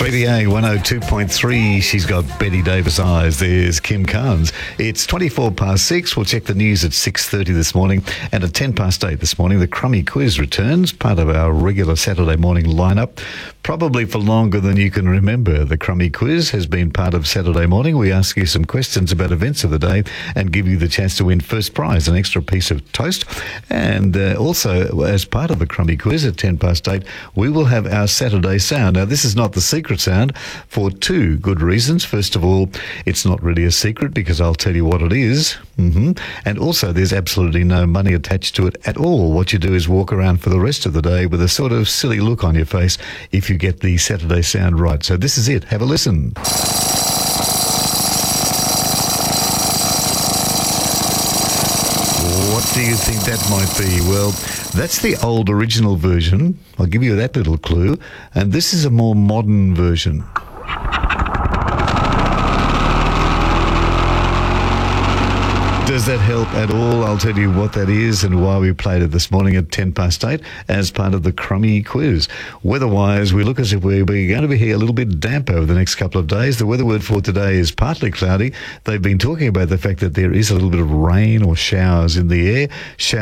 3BA 102.3. She's got Betty Davis eyes. There's Kim Carnes. It's 24 past 6. We'll check the news at 6:30 this morning. And at 10 past 8 this morning, the Crummy Quiz returns, part of our regular Saturday morning lineup. Probably for longer than you can remember. The Crummy Quiz has been part of Saturday morning. We ask you some questions about events of the day and give you the chance to win first prize, an extra piece of toast. And also, as part of the Crummy Quiz at 10 past 8, we will have our Saturday sound. Now, this is not the secret sound for two good reasons. First of all, it's not really a secret because I'll tell you what it is. And also, there's absolutely no money attached to it at all. What you do is walk around for the rest of the day with a sort of silly look on your face if you get the Saturday sound right. So this is it. Have a listen. What do you think that might be? Well, that's the old original version. I'll give you that little clue. And this is a more modern version. Does that help at all? I'll tell you what that is and why we played it this morning at 10 past 8 as part of the Crummy Quiz. Weather-wise, we look as if we're going to be here a little bit damp over the next couple of days. The weather word for today is partly cloudy. They've been talking about the fact that there is a little bit of rain or showers in the air.